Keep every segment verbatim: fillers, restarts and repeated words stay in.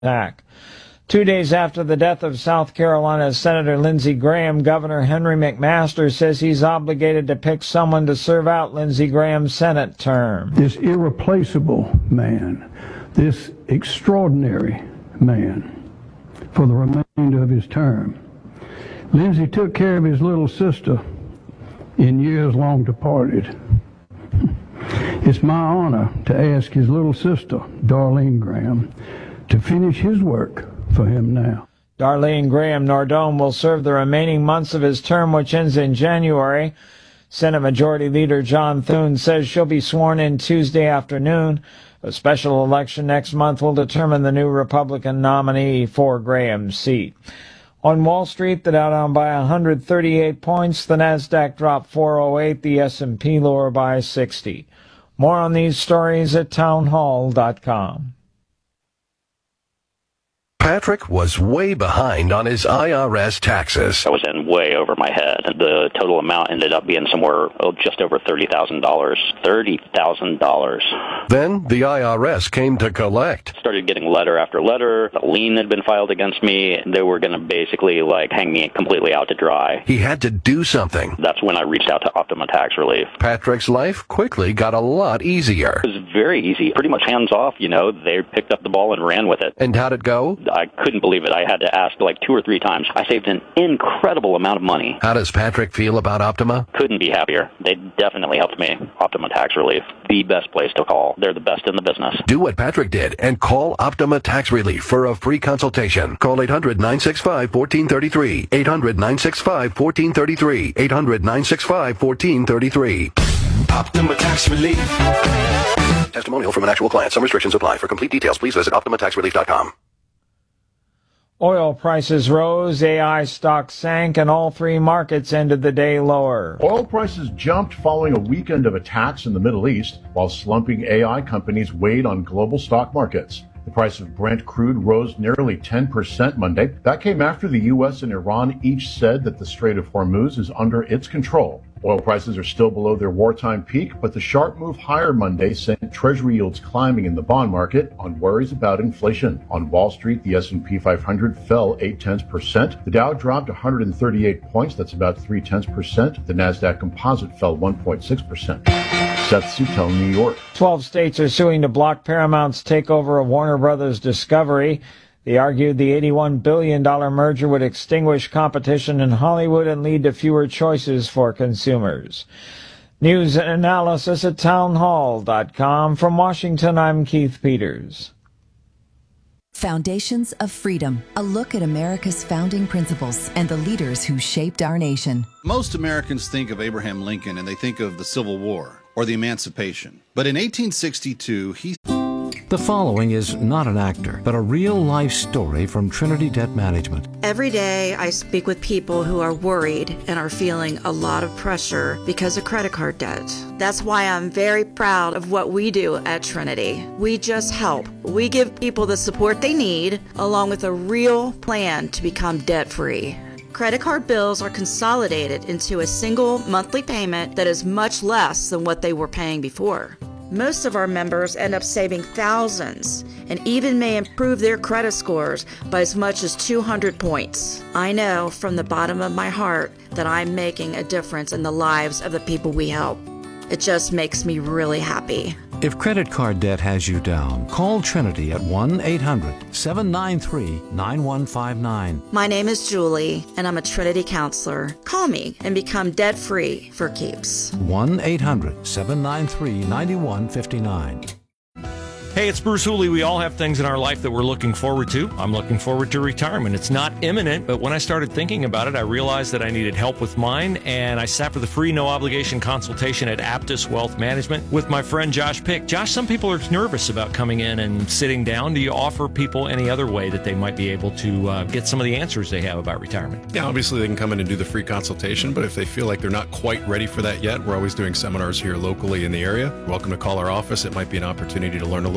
attack. Two days after the death of South Carolina Senator Lindsey Graham, Governor Henry McMaster says he's obligated to pick someone to serve out Lindsey Graham's Senate term. This irreplaceable man, this extraordinary man for the remainder of his term. Lindsey took care of his little sister in years long departed. It's my honor to ask his little sister, Darlene Graham, to finish his work for him now. Darlene Graham Nordome will serve the remaining months of his term, which ends in January. Senate Majority Leader John Thune says she'll be sworn in Tuesday afternoon. A special election next month will determine the new Republican nominee for Graham's seat. On Wall Street, the Dow down by one hundred thirty-eight points, the Nasdaq dropped four oh eight, the S and P lower by sixty. More on these stories at townhall dot com. Patrick was way behind on his I R S taxes. I was in way over my head. The total amount ended up being somewhere oh, just over thirty thousand dollars. thirty thousand dollars. Then the I R S came to collect. Started getting letter after letter. A lien had been filed against me. They were going to basically like hang me completely out to dry. He had to do something. That's when I reached out to Optima Tax Relief. Patrick's life quickly got a lot easier. It was very easy. Pretty much hands off, you know. They picked up the ball and ran with it. And how'd it go? I couldn't believe it. I had to ask like two or three times. I saved an incredible amount of money. How does Patrick feel about Optima? Couldn't be happier. They definitely helped me. Optima Tax Relief, the best place to call. They're the best in the business. Do what Patrick did and call Optima Tax Relief for a free consultation. Call eight hundred, nine six five, one four three three. eight hundred, nine six five, one four three three. eight hundred, nine six five, one four three three. Optima Tax Relief. Testimonial from an actual client. Some restrictions apply. For complete details, please visit optima tax relief dot com. Oil prices rose, A I stocks sank, and all three markets ended the day lower. Oil prices jumped following a weekend of attacks in the Middle East, while slumping A I companies weighed on global stock markets. The price of Brent crude rose nearly ten percent Monday. That came after the U S and Iran each said that the Strait of Hormuz is under its control. Oil prices are still below their wartime peak, but the sharp move higher Monday sent Treasury yields climbing in the bond market on worries about inflation. On Wall Street, the S and P five hundred fell eight tenths percent. The Dow dropped one hundred thirty-eight points, that's about three tenths percent. The Nasdaq Composite fell one point six percent. Seth Sutel, New York. Twelve states are suing to block Paramount's takeover of Warner Brothers Discovery. They argued the eighty-one billion dollars merger would extinguish competition in Hollywood and lead to fewer choices for consumers. News and analysis at townhall dot com. From Washington, I'm Keith Peters. Foundations of Freedom, a look at America's founding principles and the leaders who shaped our nation. Most Americans think of Abraham Lincoln and they think of the Civil War or the Emancipation. But in eighteen sixty-two, he... The following is not an actor, but a real-life story from Trinity Debt Management. Every day I speak with people who are worried and are feeling a lot of pressure because of credit card debt. That's why I'm very proud of what we do at Trinity. We just help. We give people the support they need, along with a real plan to become debt-free. Credit card bills are consolidated into a single monthly payment that is much less than what they were paying before. Most of our members end up saving thousands and even may improve their credit scores by as much as two hundred points. I know from the bottom of my heart that I'm making a difference in the lives of the people we help. It just makes me really happy. If credit card debt has you down, call Trinity at one eight hundred, seven nine three, nine one five nine. My name is Julie, and I'm a Trinity counselor. Call me and become debt-free for keeps. one eight hundred, seven nine three, nine one five nine. Hey, it's Bruce Hooley. We all have things in our life that we're looking forward to. I'm looking forward to retirement. It's not imminent, but when I started thinking about it, I realized that I needed help with mine, and I sat for the free, no-obligation consultation at Aptus Wealth Management with my friend Josh Pick. Josh, some people are nervous about coming in and sitting down. Do you offer people any other way that they might be able to uh, get some of the answers they have about retirement? Yeah, obviously they can come in and do the free consultation, but if they feel like they're not quite ready for that yet, we're always doing seminars here locally in the area. You're welcome to call our office. It might be an opportunity to learn a little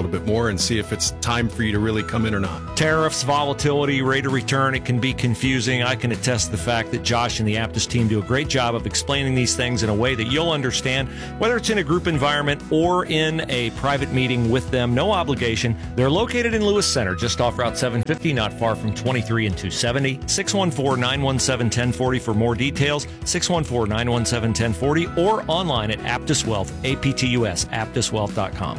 little bit more and see if it's time for you to really come in or not. Tariffs, volatility, rate of return, it can be confusing. I can attest to the fact that Josh and the Aptus team do a great job of explaining these things in a way that you'll understand, whether it's in a group environment or in a private meeting with them. No obligation. They're located in Lewis Center, just off Route seven fifty, not far from twenty-three and two seventy. six one four, nine one seven, one zero four zero for more details. six one four, nine one seven, one zero four zero or online at Aptus Wealth, A P T U S, aptus wealth dot com.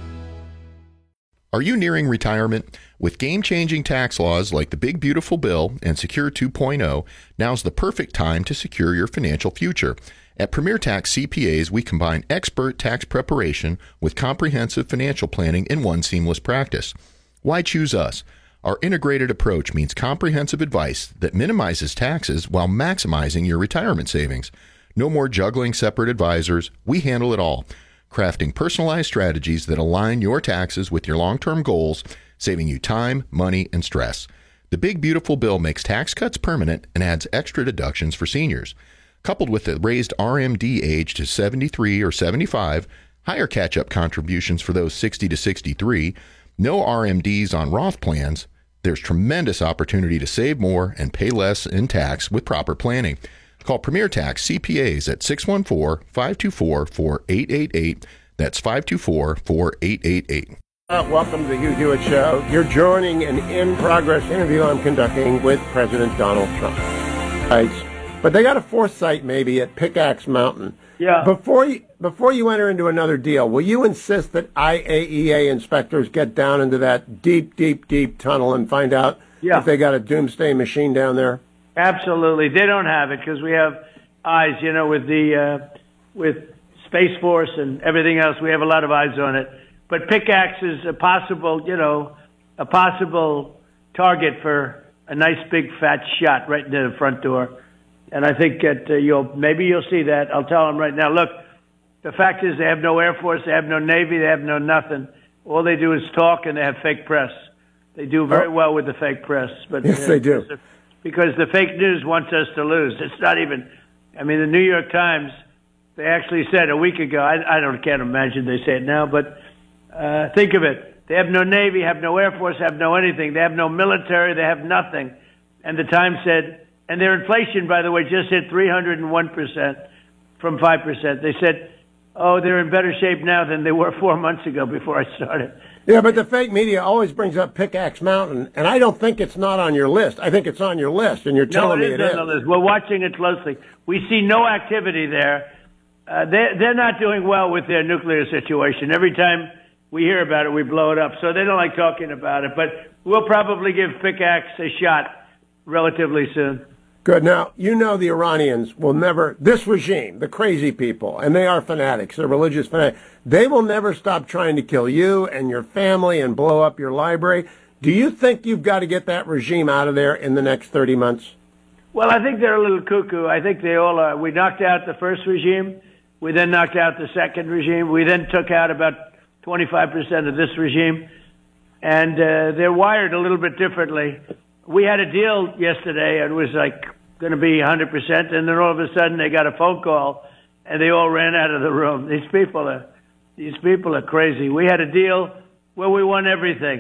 Are you nearing retirement? With game-changing tax laws like the Big Beautiful Bill and Secure two point oh, now's the perfect time to secure your financial future. At Premier Tax C P As, we combine expert tax preparation with comprehensive financial planning in one seamless practice. Why choose us? Our integrated approach means comprehensive advice that minimizes taxes while maximizing your retirement savings. No more juggling separate advisors. We handle it all, crafting personalized strategies that align your taxes with your long-term goals, saving you time, money, and stress. The Big Beautiful Bill makes tax cuts permanent and adds extra deductions for seniors. Coupled with the raised R M D age to seventy-three or seventy-five, higher catch-up contributions for those sixty to sixty-three, no R M Ds on Roth plans, there's tremendous opportunity to save more and pay less in tax with proper planning. Call Premier Tax C P As at six one four, five two four, four eight eight eight. That's five two four, four eight eight eight. Uh, welcome to the Hugh Hewitt Show. You're joining an in-progress interview I'm conducting with President Donald Trump. Right. But they got a foresight maybe at Pickaxe Mountain. Yeah. Before you, before you enter into another deal, will you insist that I A E A inspectors get down into that deep, deep, deep tunnel and find out yeah. if they got a doomsday machine down there? Absolutely. They don't have it because we have eyes, you know, with the uh, with Space Force and everything else. We have a lot of eyes on it. But Pickaxe is a possible, you know, a possible target for a nice big fat shot right into the front door. And I think that uh, you'll maybe you'll see that. I'll tell them right now. Look, the fact is they have no Air Force, they have no Navy, they have no nothing. All they do is talk, and they have fake press. They do very well with the fake press. But yes, uh, they do. Because the fake news wants us to lose. It's not even. I mean, the New York Times, they actually said a week ago. I, I don't can't imagine they say it now, but uh, think of it. They have no Navy, have no Air Force, have no anything. They have no military. They have nothing. And the Times said. And their inflation, by the way, just hit three hundred one percent from five percent. They said, oh, they're in better shape now than they were four months ago before I started. Yeah, but the fake media always brings up Pickaxe Mountain, and I don't think it's not on your list. I think it's on your list, and you're telling no, it me is it is. on the list. We're watching it closely. We see no activity there. Uh, they're, they're not doing well with their nuclear situation. Every time we hear about it, we blow it up. So they don't like talking about it. But we'll probably give Pickaxe a shot relatively soon. Good. Now, you know the Iranians will never, this regime, the crazy people, and they are fanatics, they're religious fanatics, they will never stop trying to kill you and your family and blow up your library. Do you think you've got to get that regime out of there in the next thirty months? Well, I think they're a little cuckoo. I think they all are. We knocked out the first regime. We then knocked out the second regime. We then took out about twenty-five percent of this regime. And uh, they're wired a little bit differently. We had a deal yesterday, and it was like going to be one hundred percent, and then all of a sudden they got a phone call, and they all ran out of the room. These people are, these people are crazy. We had a deal where we won everything,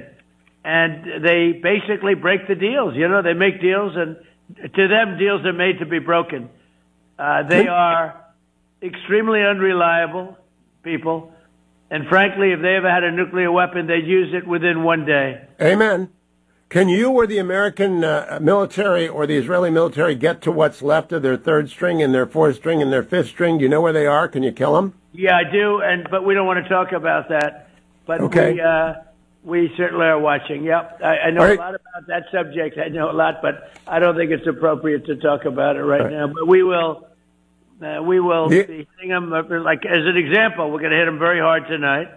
and they basically break the deals. You know, they make deals, and to them, deals are made to be broken. Uh, they are extremely unreliable people, and frankly, if they ever had a nuclear weapon, they'd use it within one day. Amen. Can you or the American uh, military or the Israeli military get to what's left of their third string and their fourth string and their fifth string? Do you know where they are? Can you kill them? Yeah, I do, and but we don't want to talk about that. But okay. we uh, we certainly are watching. Yep, I, I know right. a lot about that subject. I know a lot, but I don't think it's appropriate to talk about it right, right. now. But we will uh, we will yeah. be hitting them. Like as an example, we're going to hit them very hard tonight,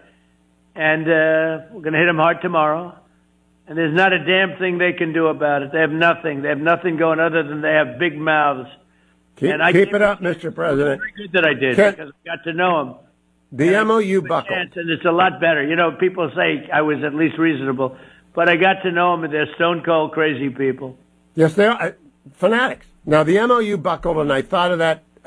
and uh, we're going to hit them hard tomorrow. And there's not a damn thing they can do about it. They have nothing. They have nothing going other than they have big mouths. Keep, and I keep it up, Mister President. Very good that I did Can, because I got to know him. The M O U buckled. And it's a lot better. You know, people say I was at least reasonable, but I got to know them, and they're stone cold crazy people. Yes, they are. Uh, fanatics. Now, the M O U buckled, and I thought of that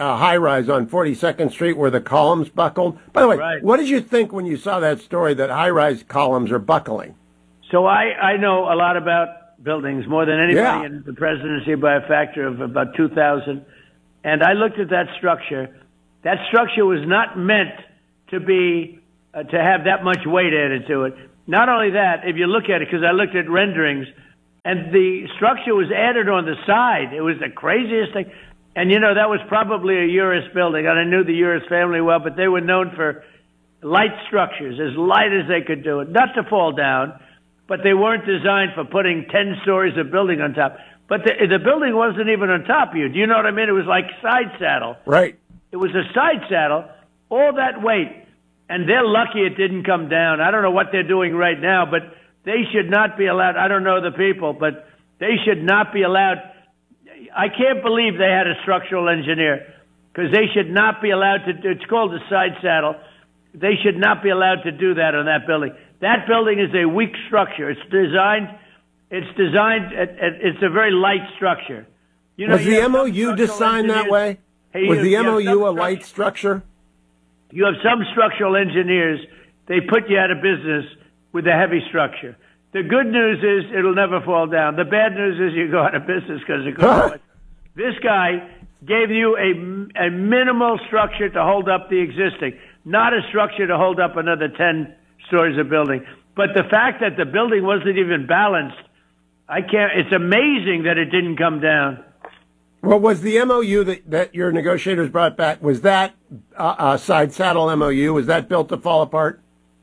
uh, high-rise on forty-second Street where the columns buckled. By the way, Right. what did you think when you saw that story that high-rise columns are buckling? So I, I know a lot about buildings, more than anybody Yeah. in the presidency by a factor of about two thousand. And I looked at that structure. That structure was not meant to be, uh, to have that much weight added to it. Not only that, if you look at it, because I looked at renderings, and the structure was added on the side. It was the craziest thing. And, you know, that was probably a U R S building. And I knew the U R S family well, but they were known for light structures, as light as they could do it. Not to fall down, but they weren't designed for putting ten stories of building on top. But the, the building wasn't even on top of you. Do you know what I mean? It was like side saddle. Right. It was a side saddle, all that weight. And they're lucky it didn't come down. I don't know what they're doing right now, but they should not be allowed. I don't know the people, but they should not be allowed. I can't believe they had a structural engineer, because they should not be allowed to do, it's called a side saddle. They should not be allowed to do that on that building. That building is a weak structure. It's designed, it's designed, it, it, it's a very light structure. You know, Was you the have M O some U structural designed that engineers- way? Hey, Was you- the you have M O U some a struct- light structure? You have some structural engineers, they put you out of business with a heavy structure. The good news is it'll never fall down. The bad news is you go out of business because it goes. This guy gave you a, a minimal structure to hold up the existing, not a structure to hold up another ten stories of building. But the fact that the building wasn't even balanced, I can't, it's amazing that it didn't come down. Well, was the M O U that, that your negotiators brought back, was that uh, uh, side saddle M O U, was that built to fall apart?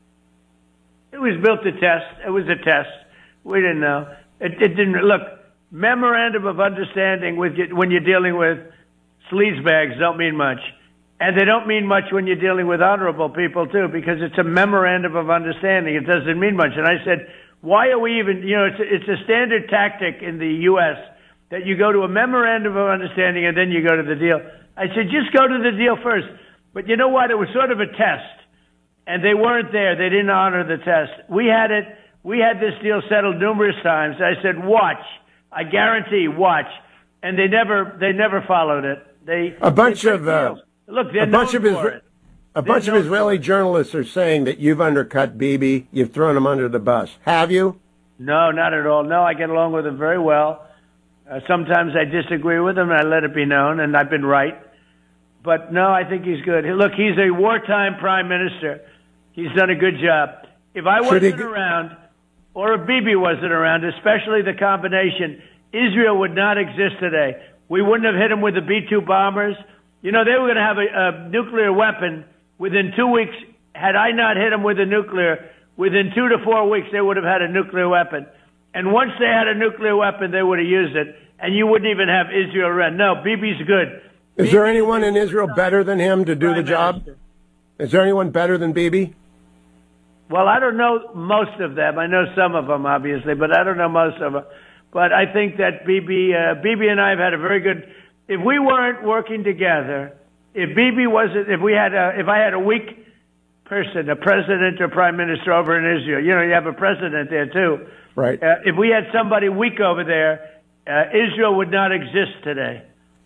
It was built to test. It was a test. We didn't know. It, it didn't, look, memorandum of understanding with you, when you're dealing with sleazebags don't mean much. And they don't mean much when you're dealing with honorable people, too, because it's a memorandum of understanding. It doesn't mean much. And I said, why are we even, you know, it's a, it's a standard tactic in the U S that you go to a memorandum of understanding and then you go to the deal. I said, just go to the deal first. But you know what? It was sort of a test. And they weren't there. They didn't honor the test. We had it. We had this deal settled numerous times. I said, watch. I guarantee, watch. And they never, they never followed it. They A bunch they of uh, look, they're a bunch known of for Isra- it. a bunch of known Israeli journalists are saying that you've undercut Bibi, you've thrown him under the bus. Have you? No, not at all. No, I get along with him very well. Uh, sometimes I disagree with him, and I let it be known, and I've been right. But no, I think he's good. Look, he's a wartime prime minister. He's done a good job. If I Should he wasn't g- around, or if Bibi wasn't around, especially the combination, Israel would not exist today. We wouldn't have hit him with the B two bombers. You know, they were going to have a, a nuclear weapon within two weeks. Had I not hit them with a nuclear, within two to four weeks, they would have had a nuclear weapon. And once they had a nuclear weapon, they would have used it, and you wouldn't even have Israel around. No, Bibi's good. Is there anyone in Israel better than him to do the Prime job? Minister. Is there anyone better than Bibi? Well, I don't know most of them. I know some of them, obviously, but I don't know most of them. But I think that Bibi, uh, Bibi and I have had a very good. If we weren't working together, if Bibi wasn't, if we had, a, if I had a weak person, a president or prime minister over in Israel, you know, you have a president there too. Right. Uh, if we had somebody weak over there, uh, Israel would not exist today.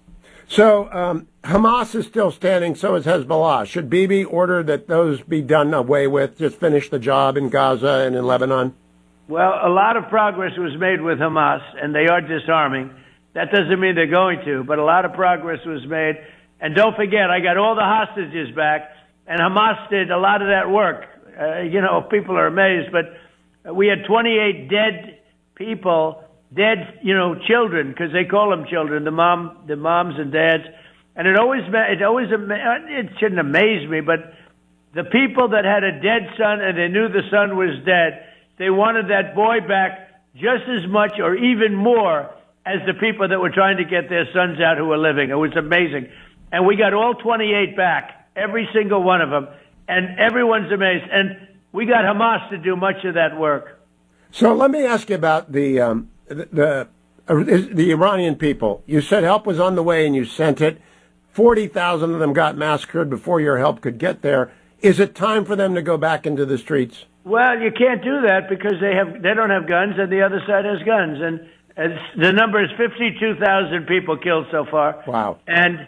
So um, Hamas is still standing, so is Hezbollah. Should Bibi order that those be done away with, just finish the job in Gaza and in Lebanon? Well, a lot of progress was made with Hamas, and they are disarming. That doesn't mean they're going to, but a lot of progress was made. And don't forget, I got all the hostages back, and Hamas did a lot of that work. Uh, you know, people are amazed, but we had twenty-eight dead people, dead, you know, children, because they call them children, the mom, the moms and dads. And it always, it always, it shouldn't amaze me, but the people that had a dead son and they knew the son was dead, they wanted that boy back just as much or even more as the people that were trying to get their sons out who were living. It was amazing. And we got all twenty-eight back, every single one of them. And everyone's amazed. And we got Hamas to do much of that work. So let me ask you about the um, the the, uh, the Iranian people. You said help was on the way and you sent it. forty thousand of them got massacred before your help could get there. Is it time for them to go back into the streets? Well, you can't do that because they have they don't have guns and the other side has guns. And it's, the number is fifty-two thousand people killed so far. Wow. And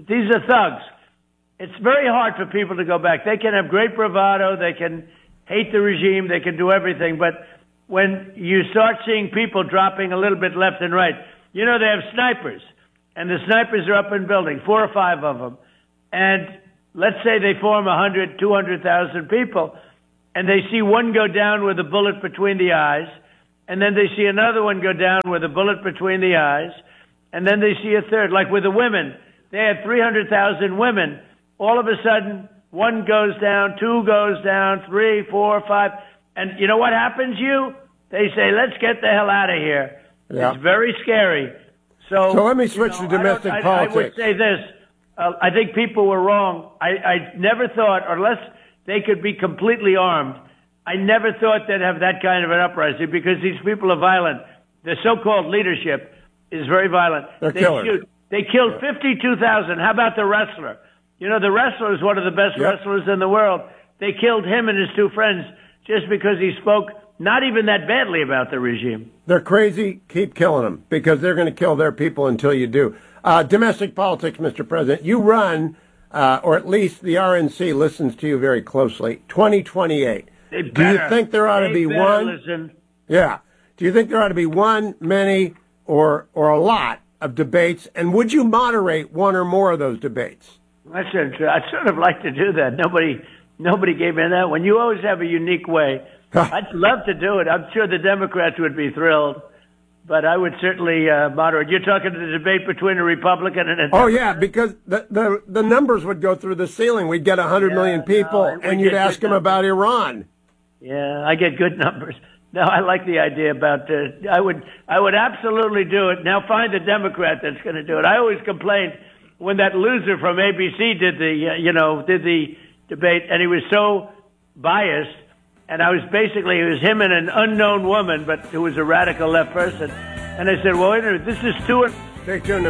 these are thugs. It's very hard for people to go back. They can have great bravado. They can hate the regime. They can do everything. But when you start seeing people dropping a little bit left and right, you know, they have snipers. And the snipers are up in buildings, four or five of them. And let's say they form one hundred, two hundred thousand people. And they see one go down with a bullet between the eyes. And then they see another one go down with a bullet between the eyes. And then they see a third. Like with the women, they had three hundred thousand women. All of a sudden, one goes down, two goes down, three, four, five. And you know what happens, you? They say, let's get the hell out of here. Yeah. It's very scary. So, So let me switch you know, to domestic I, I, politics. I would say this. Uh, I think people were wrong. I, I never thought, unless they could be completely armed, I never thought they'd have that kind of an uprising because these people are violent. The so-called leadership is very violent. They're they killers. shoot. They killed fifty-two thousand. How about the wrestler? You know, the wrestler is one of the best Yep. wrestlers in the world. They killed him and his two friends just because he spoke not even that badly about the regime. They're crazy. Keep killing them because they're going to kill their people until you do. Uh, domestic politics, Mister President. You run, uh, or at least the R N C listens to you very closely. twenty twenty-eight. They Do you better- think there ought to they be better one? Listen. Yeah. Do you think there ought to be one, many, or or a lot of debates? And would you moderate one or more of those debates? That's interesting. I'd sort of like to do that. Nobody, nobody gave me that one. You always have a unique way. I'd love to do it. I'm sure the Democrats would be thrilled, but I would certainly uh, moderate. You're talking the debate between a Republican and a Oh yeah, because the the, the numbers would go through the ceiling. We'd get a hundred Yeah, million people, no, we'd and you'd get ask good them about Iran. Yeah, I get good numbers. No, I like the idea about uh, I would I would absolutely do it. Now find a Democrat that's going to do it. I always complained when that loser from A B C did the uh, you know did the debate, and he was so biased. And I was basically it was him and an unknown woman, but who was a radical left person. And I said, well, wait a minute, this is two. Stay tuned.